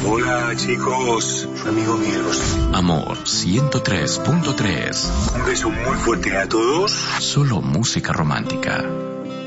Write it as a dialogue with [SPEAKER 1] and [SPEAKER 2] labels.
[SPEAKER 1] Hola chicos, su amigo Miguel.
[SPEAKER 2] Amor 103.3.
[SPEAKER 1] Un beso muy fuerte a todos.
[SPEAKER 2] Solo música romántica.